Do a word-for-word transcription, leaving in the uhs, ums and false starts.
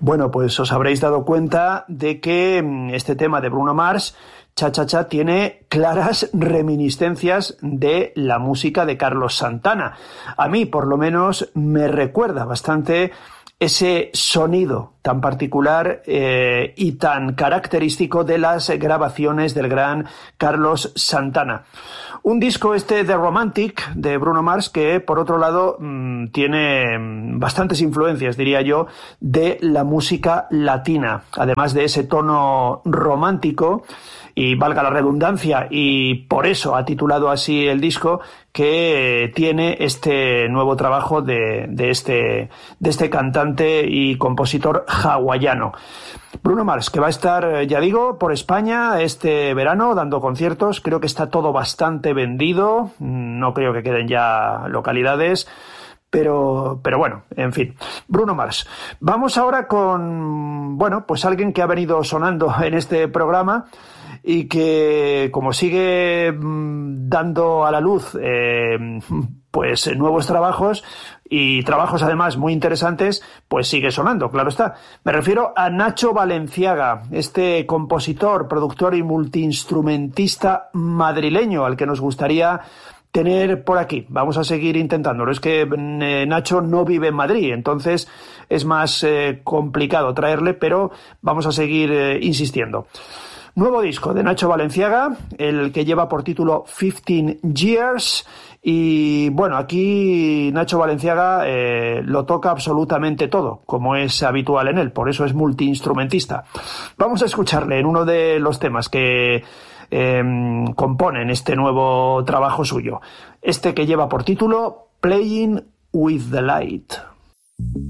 Bueno, pues os habréis dado cuenta de que este tema de Bruno Mars, Cha Cha Cha, tiene claras reminiscencias de la música de Carlos Santana. A mí, por lo menos, me recuerda bastante ese sonido tan particular eh, y tan característico de las grabaciones del gran Carlos Santana. Un disco este de Romantic de Bruno Mars que, por otro lado, mmm, tiene bastantes influencias, diría yo, de la música latina. Además de ese tono romántico, y valga la redundancia, y por eso ha titulado así el disco, que tiene este nuevo trabajo de, de, este, de este cantante y compositor hawaiano. Bruno Mars, que va a estar, ya digo, por España este verano dando conciertos. Creo que está todo bastante vendido, no creo que queden ya localidades. Pero, pero bueno, en fin, Bruno Mars. Vamos ahora con, bueno, pues alguien que ha venido sonando en este programa y que, como sigue mmm, dando a la luz eh, pues nuevos trabajos y trabajos además muy interesantes, pues sigue sonando, claro está. Me refiero a Nacho Balenciaga, este compositor, productor y multiinstrumentista madrileño al que nos gustaría tener por aquí. Vamos a seguir intentándolo. Es que eh, Nacho no vive en Madrid, entonces es más eh, complicado traerle, pero vamos a seguir eh, insistiendo. Nuevo disco de Nacho Balenciaga, el que lleva por título fifteen years, y bueno, aquí Nacho Balenciaga eh, lo toca absolutamente todo, como es habitual en él, por eso es multiinstrumentista. Vamos a escucharle en uno de los temas que Eh, componen este nuevo trabajo suyo, este que lleva por título Playing with the Light.